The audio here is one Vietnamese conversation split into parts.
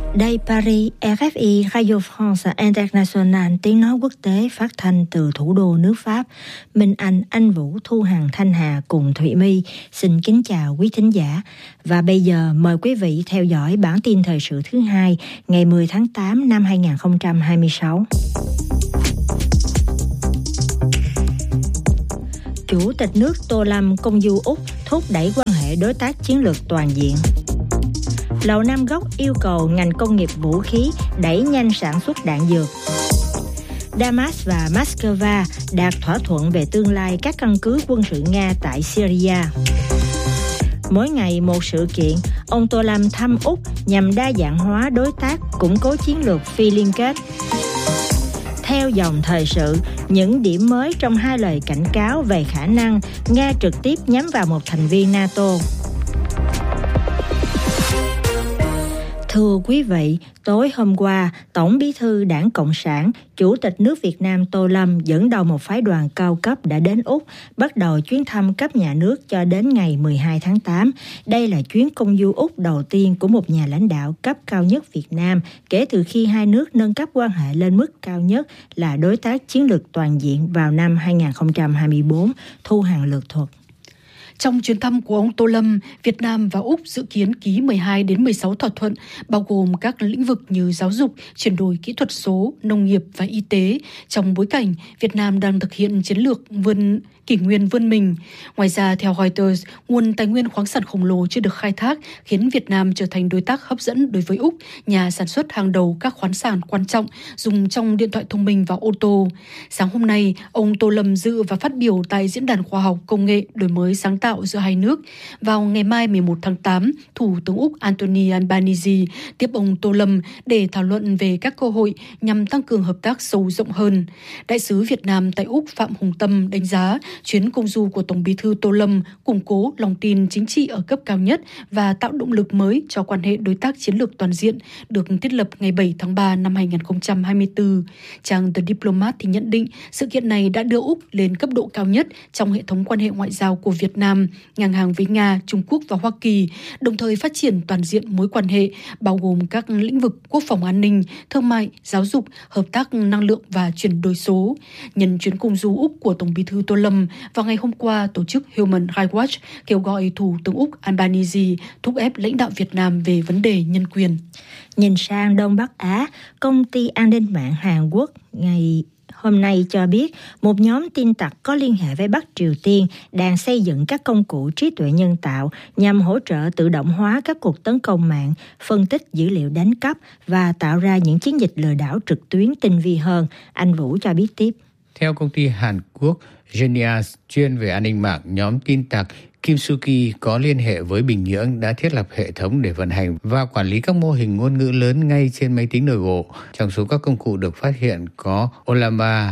Đây Paris, RFI Radio France International, tiếng nói quốc tế phát thanh từ thủ đô nước Pháp. Minh Anh Vũ, Thu Hằng, Thanh Hà cùng Thụy My xin kính chào quý thính giả. Và bây giờ mời quý vị theo dõi bản tin thời sự thứ hai ngày 10 tháng 8 năm 2026. Chủ tịch nước Tô Lâm công du Úc thúc đẩy quan hệ đối tác chiến lược toàn diện. Lầu Năm Góc yêu cầu ngành công nghiệp vũ khí đẩy nhanh sản xuất đạn dược. Damas và Moscow đạt thỏa thuận về tương lai các căn cứ quân sự Nga tại Syria. Mỗi ngày một sự kiện, ông Tô Lâm thăm Úc nhằm đa dạng hóa đối tác, củng cố chiến lược phi liên kết. Theo dòng thời sự, những điểm mới trong hai lời cảnh cáo về khả năng Nga trực tiếp nhắm vào một thành viên NATO. Thưa quý vị, tối hôm qua, Tổng Bí thư Đảng Cộng sản, Chủ tịch nước Việt Nam Tô Lâm dẫn đầu một phái đoàn cao cấp đã đến Úc, bắt đầu chuyến thăm cấp nhà nước cho đến ngày 12 tháng 8. Đây là chuyến công du Úc đầu tiên của một nhà lãnh đạo cấp cao nhất Việt Nam kể từ khi hai nước nâng cấp quan hệ lên mức cao nhất là đối tác chiến lược toàn diện vào năm 2024. Thu Hằng lược thuật. Trong chuyến thăm của ông Tô Lâm, Việt Nam và Úc dự kiến ký 12 đến 16 thỏa thuận, bao gồm các lĩnh vực như giáo dục, chuyển đổi kỹ thuật số, nông nghiệp và y tế, trong bối cảnh Việt Nam đang thực hiện chiến lược kỷ nguyên vươn mình. Ngoài ra, theo Reuters, nguồn tài nguyên khoáng sản khổng lồ chưa được khai thác khiến Việt Nam trở thành đối tác hấp dẫn đối với Úc, nhà sản xuất hàng đầu các khoáng sản quan trọng dùng trong điện thoại thông minh và ô tô. Sáng hôm nay, ông Tô Lâm dự và phát biểu tại Diễn đàn Khoa học Công nghệ đổi mới sáng tạo giữa hai nước. Vào ngày mai 11 tháng 8, Thủ tướng Úc Anthony Albanese tiếp ông Tô Lâm để thảo luận về các cơ hội nhằm tăng cường hợp tác sâu rộng hơn. Đại sứ Việt Nam tại Úc Phạm Hùng Tâm đánh giá chuyến công du của Tổng Bí thư Tô Lâm củng cố lòng tin chính trị ở cấp cao nhất và tạo động lực mới cho quan hệ đối tác chiến lược toàn diện được thiết lập ngày 7 tháng 3 năm 2024. Trang The Diplomat thì nhận định sự kiện này đã đưa Úc lên cấp độ cao nhất trong hệ thống quan hệ ngoại giao của Việt Nam, ngang hàng với Nga, Trung Quốc và Hoa Kỳ, đồng thời phát triển toàn diện mối quan hệ bao gồm các lĩnh vực quốc phòng an ninh, thương mại, giáo dục, hợp tác năng lượng và chuyển đổi số. Nhân chuyến công du Úc của Tổng Bí thư Tô Lâm, vào ngày hôm qua, tổ chức Human Rights Watch kêu gọi Thủ tướng Úc Albanese thúc ép lãnh đạo Việt Nam về vấn đề nhân quyền. Nhìn sang Đông Bắc Á, công ty an ninh mạng Hàn Quốc ngày hôm nay cho biết một nhóm tin tặc có liên hệ với Bắc Triều Tiên đang xây dựng các công cụ trí tuệ nhân tạo nhằm hỗ trợ tự động hóa các cuộc tấn công mạng, phân tích dữ liệu đánh cắp và tạo ra những chiến dịch lừa đảo trực tuyến tinh vi hơn. Anh Vũ cho biết tiếp. Theo công ty Hàn Quốc Genius chuyên về an ninh mạng, nhóm tin tặc Kimsuki có liên hệ với Bình Nhưỡng đã thiết lập hệ thống để vận hành và quản lý các mô hình ngôn ngữ lớn ngay trên máy tính nội bộ. Trong số các công cụ được phát hiện có Ollama,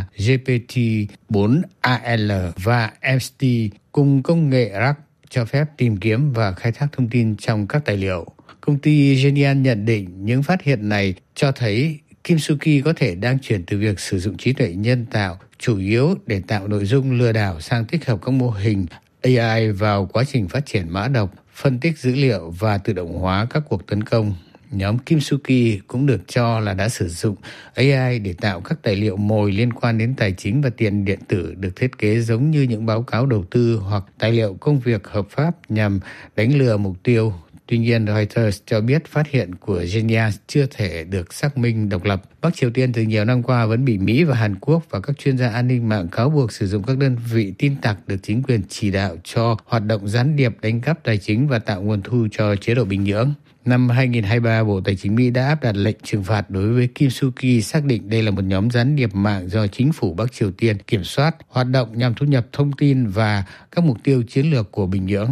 GPT-4AL và MST cùng công nghệ RAG cho phép tìm kiếm và khai thác thông tin trong các tài liệu. Công ty Genius nhận định những phát hiện này cho thấy Kimsuki có thể đang chuyển từ việc sử dụng trí tuệ nhân tạo chủ yếu để tạo nội dung lừa đảo sang tích hợp các mô hình AI vào quá trình phát triển mã độc, phân tích dữ liệu và tự động hóa các cuộc tấn công. Nhóm Kimsuki cũng được cho là đã sử dụng AI để tạo các tài liệu mồi liên quan đến tài chính và tiền điện tử được thiết kế giống như những báo cáo đầu tư hoặc tài liệu công việc hợp pháp nhằm đánh lừa mục tiêu. Tuy nhiên, Reuters cho biết phát hiện của Genius chưa thể được xác minh độc lập. Bắc Triều Tiên từ nhiều năm qua vẫn bị Mỹ và Hàn Quốc và các chuyên gia an ninh mạng cáo buộc sử dụng các đơn vị tin tặc được chính quyền chỉ đạo cho hoạt động gián điệp đánh cắp tài chính và tạo nguồn thu cho chế độ Bình Nhưỡng. Năm 2023, Bộ Tài chính Mỹ đã áp đặt lệnh trừng phạt đối với Kimsuki, xác định đây là một nhóm gián điệp mạng do chính phủ Bắc Triều Tiên kiểm soát, hoạt động nhằm thu nhập thông tin và các mục tiêu chiến lược của Bình Nhưỡng.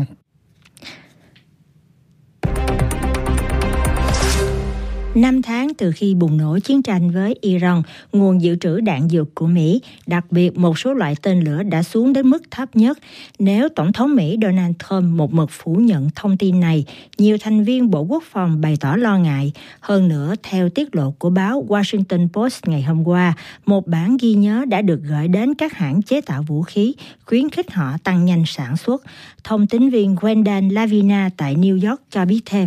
5 tháng từ khi bùng nổ chiến tranh với Iran, nguồn dự trữ đạn dược của Mỹ, đặc biệt một số loại tên lửa đã xuống đến mức thấp nhất. Nếu Tổng thống Mỹ Donald Trump một mực phủ nhận thông tin này, nhiều thành viên Bộ Quốc phòng bày tỏ lo ngại. Hơn nữa, theo tiết lộ của báo Washington Post ngày hôm qua, một bản ghi nhớ đã được gửi đến các hãng chế tạo vũ khí, khuyến khích họ tăng nhanh sản xuất. Thông tín viên Wendell Lavina tại New York cho biết thêm.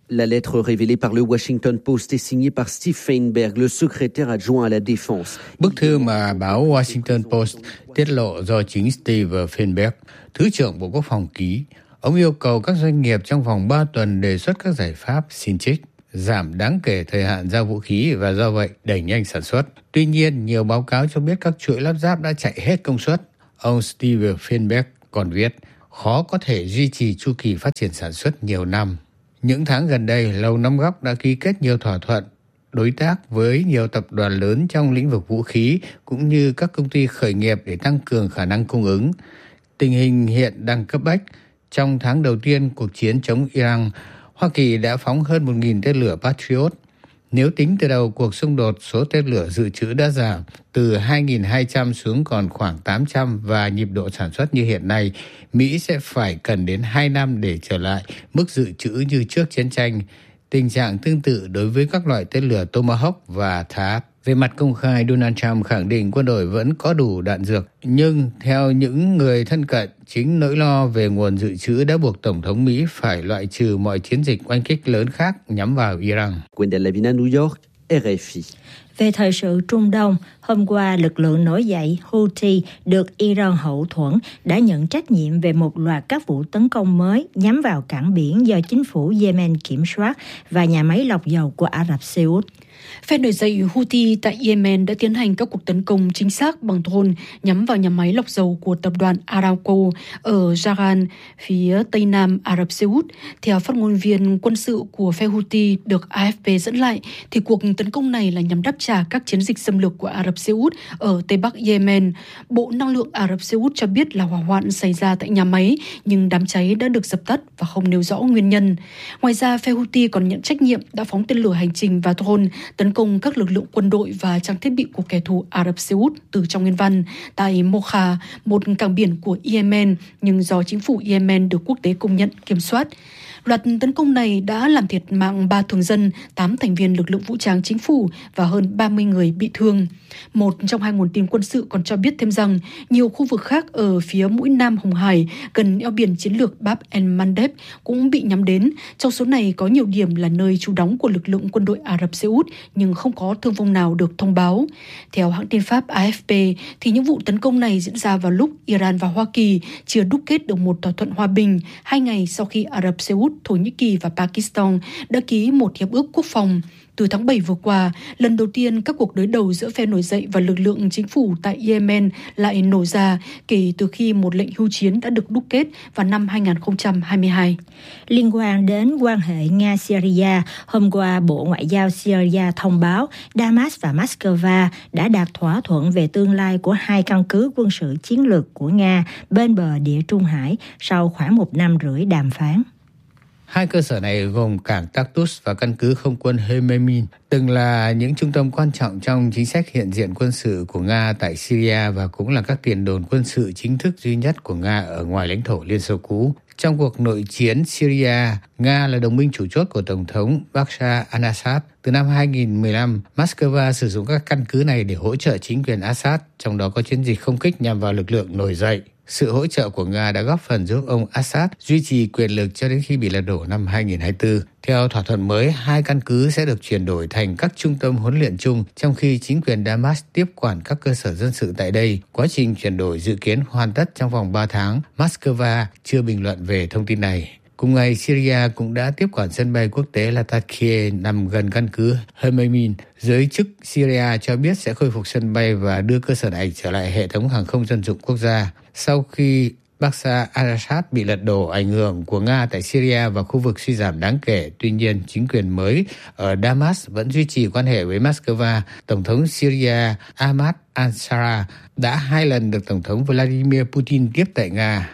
La lettre révélée par le Washington Post est signée par Steve Feinberg, le secrétaire adjoint à la Défense. Bức thư mà báo Washington Post tiết lộ do chính Steve Feinberg, Thứ trưởng Bộ Quốc phòng ký. Ông yêu cầu các doanh nghiệp trong vòng 3 tuần đề xuất các giải pháp xin trích, giảm đáng kể thời hạn giao vũ khí và do vậy đẩy nhanh sản xuất. Tuy nhiên, nhiều báo cáo cho biết các chuỗi lắp ráp đã chạy hết công suất. Ông Steve Feinberg còn viết, khó có thể duy trì chu kỳ phát triển sản xuất nhiều năm. Những tháng gần đây, Lầu Năm Góc đã ký kết nhiều thỏa thuận đối tác với nhiều tập đoàn lớn trong lĩnh vực vũ khí cũng như các công ty khởi nghiệp để tăng cường khả năng cung ứng. Tình hình hiện đang cấp bách. Trong tháng đầu tiên cuộc chiến chống Iran, Hoa Kỳ đã phóng hơn 1.000 tên lửa Patriot. Nếu tính từ đầu cuộc xung đột, số tên lửa dự trữ đã giảm từ 2.200 xuống còn khoảng 800 và nhịp độ sản xuất như hiện nay, Mỹ sẽ phải cần đến 2 năm để trở lại mức dự trữ như trước chiến tranh. Tình trạng tương tự đối với các loại tên lửa Tomahawk và THAAD. Về mặt công khai, Donald Trump khẳng định quân đội vẫn có đủ đạn dược, nhưng theo những người thân cận, chính nỗi lo về nguồn dự trữ đã buộc Tổng thống Mỹ phải loại trừ mọi chiến dịch oanh kích lớn khác nhắm vào Iran. Gwendal Lavina, New York, RFI. Về thời sự Trung Đông, hôm qua lực lượng nổi dậy Houthi được Iran hậu thuẫn đã nhận trách nhiệm về một loạt các vụ tấn công mới nhắm vào cảng biển do chính phủ Yemen kiểm soát và nhà máy lọc dầu của Ả Rập Xê Út. Phe nổi dậy Houthi tại Yemen đã tiến hành các cuộc tấn công chính xác bằng drone nhắm vào nhà máy lọc dầu của tập đoàn Aramco ở Jaran, phía tây nam Ả Rập Xê Út. Theo phát ngôn viên quân sự của phe Houthi được AFP dẫn lại, thì cuộc tấn công này là nhằm đáp trả các chiến dịch xâm lược của Ả Rập Xê Út ở tây bắc Yemen. Bộ Năng lượng Ả Rập Xê Út cho biết là hỏa hoạn xảy ra tại nhà máy, nhưng đám cháy đã được dập tắt và không nêu rõ nguyên nhân. Ngoài ra, phe Houthi còn nhận trách nhiệm đã phóng tên lửa hành trình và drone tấn công các lực lượng quân đội và trang thiết bị của kẻ thù Ả Rập Xê Út từ trong nguyên văn tại Mocha, một cảng biển của Yemen, nhưng do chính phủ Yemen được quốc tế công nhận kiểm soát. Loạt tấn công này đã làm thiệt mạng 3 thường dân, 8 thành viên lực lượng vũ trang chính phủ và hơn 30 người bị thương. Một trong hai nguồn tin quân sự còn cho biết thêm rằng nhiều khu vực khác ở phía mũi Nam Hồng Hải gần eo biển chiến lược Bab el-Mandeb cũng bị nhắm đến. Trong số này có nhiều điểm là nơi trú đóng của lực lượng quân đội Ả Rập Xê Út nhưng không có thương vong nào được thông báo. Theo hãng tin Pháp AFP, thì những vụ tấn công này diễn ra vào lúc Iran và Hoa Kỳ chưa đúc kết được một thỏa thuận hòa bình 2 ngày sau khi Ả Rập Xê Út, Thổ Nhĩ Kỳ và Pakistan đã ký một hiệp ước quốc phòng. Từ tháng 7 vừa qua, lần đầu tiên các cuộc đối đầu giữa phe nổi dậy và lực lượng chính phủ tại Yemen lại nổ ra kể từ khi một lệnh hưu chiến đã được đúc kết vào năm 2022. Liên quan đến quan hệ Nga-Syria, hôm qua Bộ Ngoại giao Syria thông báo Damas và Moscow đã đạt thỏa thuận về tương lai của hai căn cứ quân sự chiến lược của Nga bên bờ Địa Trung Hải sau khoảng 1 năm rưỡi đàm phán. Hai cơ sở này gồm cảng Tartus và căn cứ không quân Hememin, từng là những trung tâm quan trọng trong chính sách hiện diện quân sự của Nga tại Syria và cũng là các tiền đồn quân sự chính thức duy nhất của Nga ở ngoài lãnh thổ Liên Xô cũ. Trong cuộc nội chiến Syria, Nga là đồng minh chủ chốt của Tổng thống Bashar al-Assad. Từ năm 2015, Moscow sử dụng các căn cứ này để hỗ trợ chính quyền Assad, trong đó có chiến dịch không kích nhằm vào lực lượng nổi dậy. Sự hỗ trợ của Nga đã góp phần giúp ông Assad duy trì quyền lực cho đến khi bị lật đổ năm 2024. Theo thỏa thuận mới, hai căn cứ sẽ được chuyển đổi thành các trung tâm huấn luyện chung, trong khi chính quyền Damas tiếp quản các cơ sở dân sự tại đây. Quá trình chuyển đổi dự kiến hoàn tất trong vòng 3 tháng. Moscow chưa bình luận về thông tin này. Cùng ngày, Syria cũng đã tiếp quản sân bay quốc tế Latakia nằm gần căn cứ Hememin. Giới chức Syria cho biết sẽ khôi phục sân bay và đưa cơ sở này trở lại hệ thống hàng không dân dụng quốc gia. Sau khi Bashar al-Assad bị lật đổ, ảnh hưởng của Nga tại Syria và khu vực suy giảm đáng kể. Tuy nhiên, chính quyền mới ở Damas vẫn duy trì quan hệ với Moscow. Tổng thống Syria Ahmad al-Shara đã 2 lần được Tổng thống Vladimir Putin tiếp tại Nga.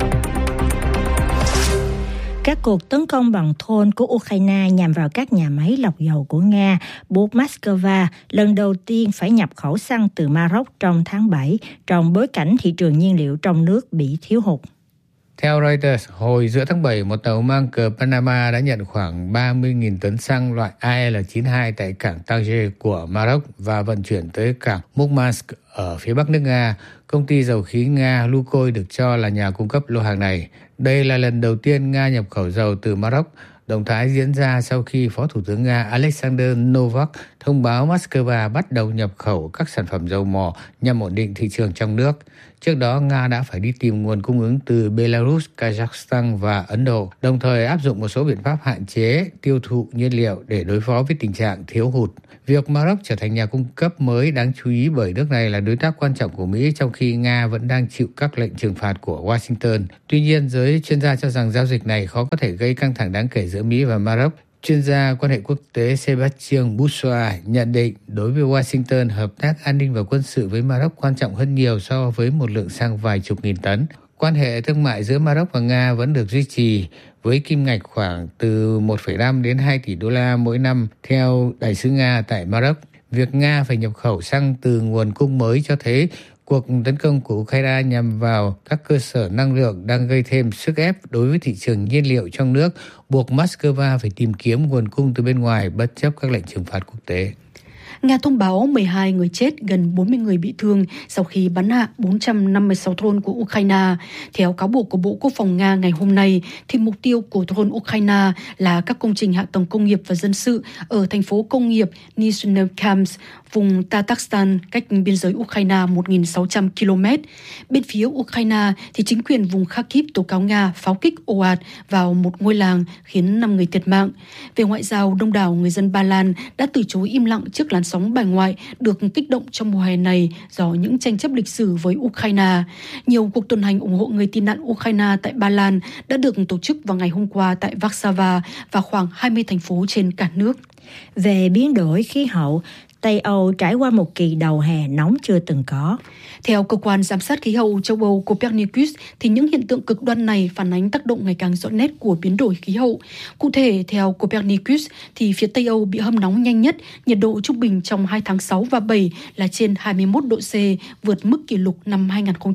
Các cuộc tấn công bằng drone của Ukraine nhằm vào các nhà máy lọc dầu của Nga buộc Moscow lần đầu tiên phải nhập khẩu xăng từ Maroc trong tháng 7, trong bối cảnh thị trường nhiên liệu trong nước bị thiếu hụt. Theo Reuters, hồi giữa tháng 7, một tàu mang cờ Panama đã nhận khoảng 30.000 tấn xăng loại AL92 tại cảng Tanger của Maroc và vận chuyển tới cảng Murmansk ở phía bắc nước Nga. Công ty dầu khí Nga Lukoil được cho là nhà cung cấp lô hàng này. Đây là lần đầu tiên Nga nhập khẩu dầu từ Maroc. Động thái diễn ra sau khi Phó Thủ tướng Nga Alexander Novak thông báo Moscow bắt đầu nhập khẩu các sản phẩm dầu mỏ nhằm ổn định thị trường trong nước. Trước đó, Nga đã phải đi tìm nguồn cung ứng từ Belarus, Kazakhstan và Ấn Độ, đồng thời áp dụng một số biện pháp hạn chế tiêu thụ nhiên liệu để đối phó với tình trạng thiếu hụt. Việc Maroc trở thành nhà cung cấp mới đáng chú ý bởi nước này là đối tác quan trọng của Mỹ trong khi Nga vẫn đang chịu các lệnh trừng phạt của Washington. Tuy nhiên, giới chuyên gia cho rằng giao dịch này khó có thể gây căng thẳng đáng kể giữa Mỹ và Maroc. Chuyên gia quan hệ quốc tế Sébastien Boussois nhận định đối với Washington, hợp tác an ninh và quân sự với Maroc quan trọng hơn nhiều so với một lượng xăng vài chục nghìn tấn. Quan hệ thương mại giữa Maroc và Nga vẫn được duy trì với kim ngạch khoảng từ 1,5 đến 2 tỷ đô la mỗi năm theo đại sứ Nga tại Maroc. Việc Nga phải nhập khẩu xăng từ nguồn cung mới cho thấy cuộc tấn công của Ukraine nhằm vào các cơ sở năng lượng đang gây thêm sức ép đối với thị trường nhiên liệu trong nước, buộc Moscow phải tìm kiếm nguồn cung từ bên ngoài bất chấp các lệnh trừng phạt quốc tế. Nga thông báo 12 người chết, gần 40 người bị thương sau khi bắn hạ 456 drone của Ukraine. Theo cáo buộc của Bộ Quốc phòng Nga ngày hôm nay, thì mục tiêu của drone Ukraine là các công trình hạ tầng công nghiệp và dân sự ở thành phố công nghiệp Nizhnekamsk, vùng Tatarstan, cách biên giới Ukraine 1.600 km. Bên phía Ukraine thì chính quyền vùng Kharkiv tố cáo Nga pháo kích ồ ạt vào một ngôi làng khiến 5 người thiệt mạng. Về ngoại giao, đông đảo người dân Ba Lan đã từ chối im lặng trước làn sóng bài ngoại được kích động trong mùa hè này do những tranh chấp lịch sử với Ukraine. Nhiều cuộc tuần hành ủng hộ người tị nạn Ukraine tại Ba Lan đã được tổ chức vào ngày hôm qua tại Warsaw và khoảng 20 thành phố trên cả nước. Về biến đổi khí hậu, Tây Âu trải qua một kỳ đầu hè nóng chưa từng có. Theo cơ quan giám sát khí hậu châu Âu Copernicus, thì những hiện tượng cực đoan này phản ánh tác động ngày càng rõ nét của biến đổi khí hậu. Cụ thể, theo Copernicus, thì phía Tây Âu bị hâm nóng nhanh nhất, nhiệt độ trung bình trong 2 tháng 6 và 7 là trên 21 độ C, vượt mức kỷ lục năm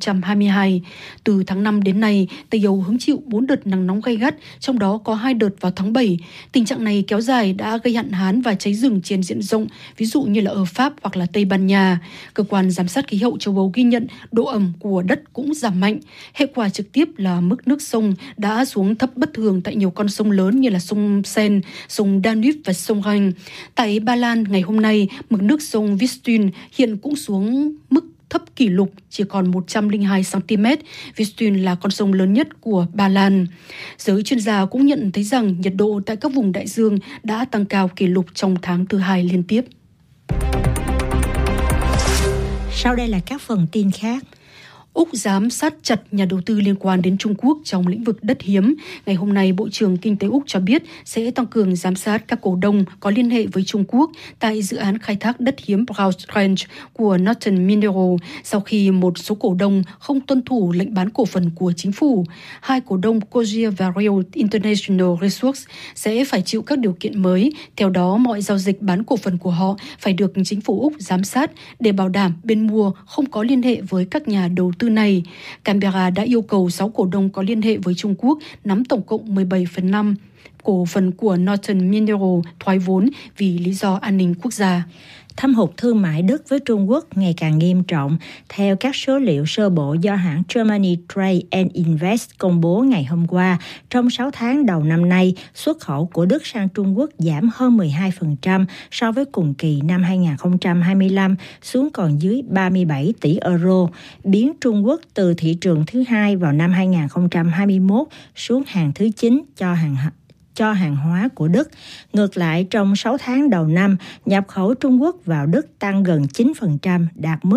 2022. Từ tháng 5 đến nay, Tây Âu hứng chịu 4 đợt nắng nóng gay gắt, trong đó có 2 đợt vào tháng 7. Tình trạng này kéo dài đã gây hạn hán và cháy rừng trên diện rộng, ví dụ như là ở Pháp hoặc là Tây Ban Nha. Cơ quan giám sát khí hậu châu Âu ghi nhận độ ẩm của đất cũng giảm mạnh. Hệ quả trực tiếp là mức nước sông đã xuống thấp bất thường tại nhiều con sông lớn như là sông Sen, sông Danube và sông Rhine. Tại Ba Lan ngày hôm nay, mực nước sông Vistun hiện cũng xuống mức thấp kỷ lục, chỉ còn 102 cm. Vistun là con sông lớn nhất của Ba Lan. Giới chuyên gia cũng nhận thấy rằng nhiệt độ tại các vùng đại dương đã tăng cao kỷ lục trong tháng thứ 2 liên tiếp. Sau đây là các phần tin khác. Úc giám sát chặt nhà đầu tư liên quan đến Trung Quốc trong lĩnh vực đất hiếm. Ngày hôm nay, Bộ trưởng Kinh tế Úc cho biết sẽ tăng cường giám sát các cổ đông có liên hệ với Trung Quốc tại dự án khai thác đất hiếm Browse Range của Northern Mineral sau khi một số cổ đông không tuân thủ lệnh bán cổ phần của chính phủ. Hai cổ đông Cogia và Rio International Resources sẽ phải chịu các điều kiện mới. Theo đó, mọi giao dịch bán cổ phần của họ phải được chính phủ Úc giám sát để bảo đảm bên mua không có liên hệ với các nhà đầu tư này. Canberra đã yêu cầu 6 cổ đông có liên hệ với Trung Quốc nắm tổng cộng 17/5 cổ phần của Northern Mineral thoái vốn vì lý do an ninh quốc gia. Thâm hụt thương mại Đức với Trung Quốc ngày càng nghiêm trọng. Theo các số liệu sơ bộ do hãng Germany Trade and Invest công bố ngày hôm qua, trong 6 tháng đầu năm nay, xuất khẩu của Đức sang Trung Quốc giảm hơn 12% so với cùng kỳ năm 2025, xuống còn dưới 37 tỷ euro, biến Trung Quốc từ thị trường thứ hai vào năm 2021 xuống hàng thứ 9 cho hàng hóa của Đức. Ngược lại, trong 6 tháng đầu năm, nhập khẩu Trung Quốc vào Đức tăng gần 9%, đạt mức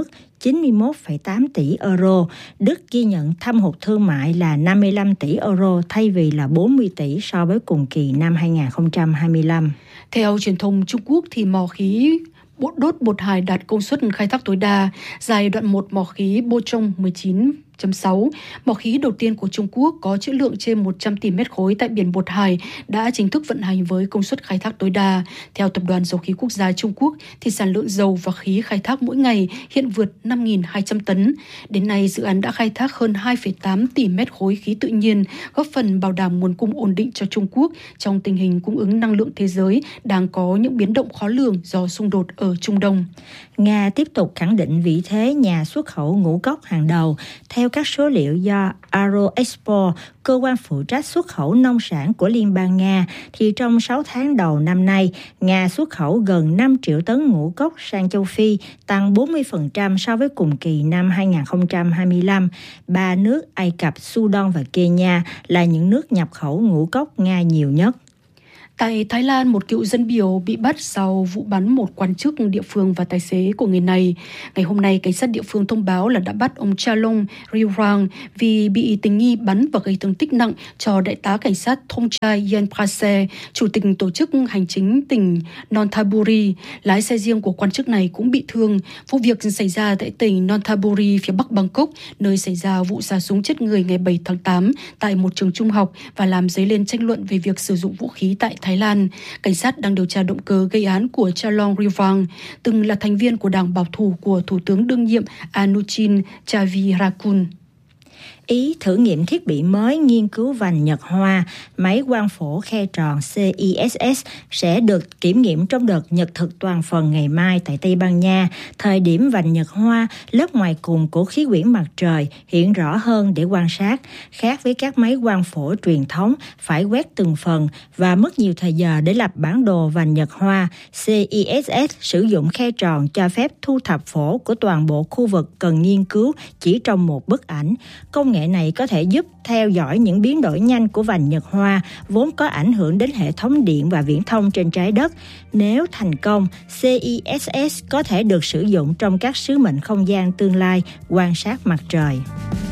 91,8 tỷ euro. Đức ghi nhận thâm hụt thương mại là 55 tỷ euro thay vì là 40 tỷ so với cùng kỳ năm 2025. Theo truyền thông Trung Quốc, thì mỏ khí đốt bột hài đạt công suất khai thác tối đa. Giai đoạn 1 mỏ khí Bochong 19.6, mỏ khí đầu tiên của Trung Quốc có trữ lượng trên 100 tỷ mét khối tại biển Bột Hải đã chính thức vận hành với công suất khai thác tối đa. Theo Tập đoàn Dầu khí Quốc gia Trung Quốc, thì sản lượng dầu và khí khai thác mỗi ngày hiện vượt 5.200 tấn. Đến nay, dự án đã khai thác hơn 2,8 tỷ mét khối khí tự nhiên, góp phần bảo đảm nguồn cung ổn định cho Trung Quốc trong tình hình cung ứng năng lượng thế giới đang có những biến động khó lường do xung đột ở Trung Đông. Nga tiếp tục khẳng định vị thế nhà xuất khẩu ngũ cốc hàng đầu. Theo Theo các số liệu do Agroexport, cơ quan phụ trách xuất khẩu nông sản của Liên bang Nga, thì trong 6 tháng đầu năm nay, Nga xuất khẩu gần 5 triệu tấn ngũ cốc sang châu Phi, tăng 40% so với cùng kỳ năm 2025. Ba nước Ai Cập, Sudan và Kenya là những nước nhập khẩu ngũ cốc Nga nhiều nhất. Tại Thái Lan, một cựu dân biểu bị bắt sau vụ bắn một quan chức địa phương và tài xế của người này. Ngày hôm nay, cảnh sát địa phương thông báo là đã bắt ông Chalong Riwrang vì bị tình nghi bắn và gây thương tích nặng cho đại tá cảnh sát Thongchai Yenprase, chủ tịch tổ chức hành chính tỉnh Nonthaburi. Lái xe riêng của quan chức này cũng bị thương. Vụ việc xảy ra tại tỉnh Nonthaburi, phía bắc Bangkok, nơi xảy ra vụ xả súng chết người ngày 7 tháng 8 tại một trường trung học và làm dấy lên tranh luận về việc sử dụng vũ khí tại Thái Lan. Cảnh sát đang điều tra động cơ gây án của Chalong Riwrang, từng là thành viên của đảng bảo thủ của Thủ tướng đương nhiệm Anuchin Chavirakul. Ý thử nghiệm thiết bị mới nghiên cứu vành nhật hoa, máy quang phổ khe tròn CISS sẽ được kiểm nghiệm trong đợt nhật thực toàn phần ngày mai tại Tây Ban Nha. Thời điểm vành nhật hoa, lớp ngoài cùng của khí quyển mặt trời hiện rõ hơn để quan sát. Khác với các máy quang phổ truyền thống phải quét từng phần và mất nhiều thời giờ để lập bản đồ vành nhật hoa, CISS sử dụng khe tròn cho phép thu thập phổ của toàn bộ khu vực cần nghiên cứu chỉ trong một bức ảnh. Công nghệ này có thể giúp theo dõi những biến đổi nhanh của vành nhật hoa vốn có ảnh hưởng đến hệ thống điện và viễn thông trên trái đất. Nếu thành công, CISS có thể được sử dụng trong các sứ mệnh không gian tương lai quan sát mặt trời.